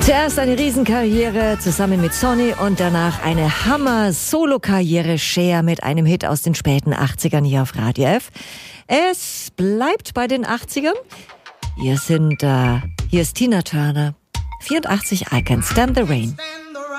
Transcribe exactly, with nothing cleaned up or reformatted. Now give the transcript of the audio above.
Zuerst eine Riesenkarriere zusammen mit Sonny und danach eine Hammer-Solo-Karriere Cher mit einem Hit aus den späten achtzigern hier auf Radio F. Es bleibt bei den achtzigern. Hier sind, äh, hier ist Tina Turner, vierundachtzig, I Can't Stand the Rain.